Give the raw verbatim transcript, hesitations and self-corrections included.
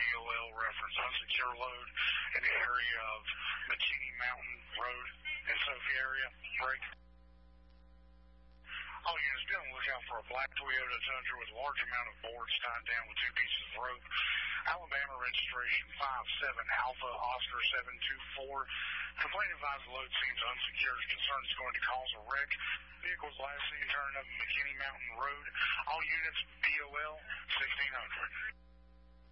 O L reference unsecure load in the area of McKinney Mountain Road in Sophie area. Break. All units, be on the lookout for a black Toyota Tundra with a large amount of boards tied down with two pieces of rope. Alabama registration five seven Alpha Oscar seven two four. Complaint advised the load seems unsecured. Concern is going to cause a wreck. Vehicles last seen turning up McKinney Mountain Road. All units, B O L sixteen hundred.